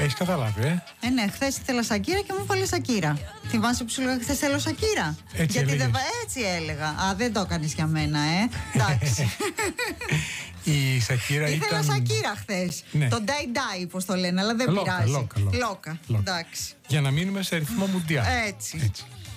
Έχεις καταλάβει, Ναι, χθες ήθελα Σακύρα και μου βάλε Σακύρα. Θυμάσαι που σου λέγα χθες θέλω Σακύρα? Έτσι έλεγες. Έτσι έλεγα. Α, δεν το έκανες για μένα, εντάξει. Η Σακύρα ήταν... Ήθελα Σακύρα χθες. Ναι. Το die-die, πώς το λένε, αλλά δεν πειράζει. Λόκα. Εντάξει. Για να μείνουμε σε ρυθμό μουντιάλ. Έτσι.